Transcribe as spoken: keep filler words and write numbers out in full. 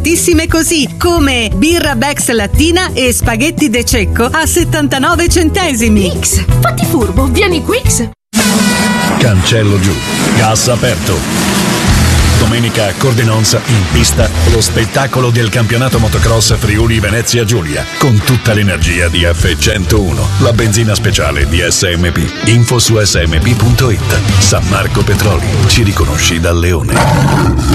Tantissime così, come birra Bex lattina e spaghetti De Cecco a settantanove centesimi. X, fatti furbo, vieni qui X. Cancello giù, gas aperto. Domenica a Cordenonza, in pista, lo spettacolo del campionato motocross Friuli Venezia Giulia, con tutta l'energia di F centouno, la benzina speciale di S M P. Info su S M P punto it. San Marco Petroli, ci riconosci dal leone.